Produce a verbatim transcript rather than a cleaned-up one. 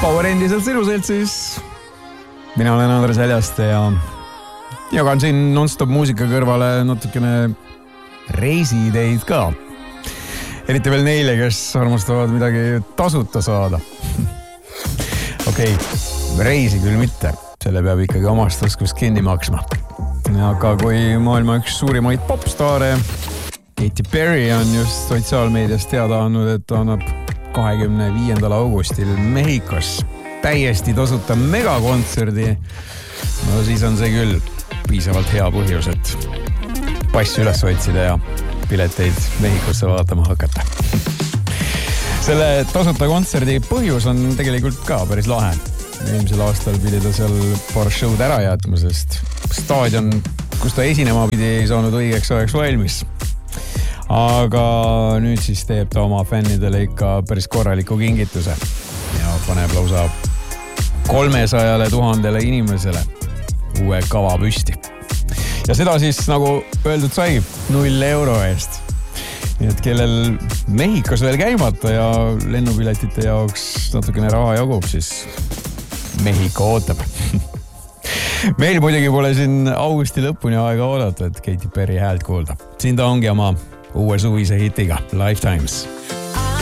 Power endiselt sinu seltsis. Mina olen Andres Väljaste ja jagan siin non-stop muusika kõrvale natukene reisiideid ka. Eriti veel neile, kes armastavad midagi tasuta saada. Okei, okay, reisi küll mitte. Selle peab ikkagi omast taskust kinni maksma. Aga kui maailma üks suurimaid popstaare Katy Perry on just sotsiaalmeedias teada andnud, et ta annab kahekümne viiendal augustil Mehhikos täiesti tasuta megakontserdi, no siis on see küll piisavalt hea põhjus, et passi üles otsida ja pileteid Mehhikosse vaatama hakata. Selle tasuta kontserdi põhjus on tegelikult ka päris lahe. Eelmisel aastal pidi ta seal paar show'd ära jätma, sest staadion, kus ta esinema pidi, ei saanud õigeks ajaks valmis. Aga nüüd siis teeb ta oma fännidele ikka päris korraliku kingituse ja paneb lausa kolmesajale tuhandele inimesele uue kava püsti. Ja seda siis, nagu öeldud sai, null euro eest. Nii et kellel Mehhikos veel käimata ja lennupiletite jaoks natukene raha jagub, siis Mehhiko ootab. Meil muidugi pole siin augusti lõpuni aega oodata, et Katy Perry häält kuulda. Siin ta ongi oma uue suvise hitiga Lifetimes.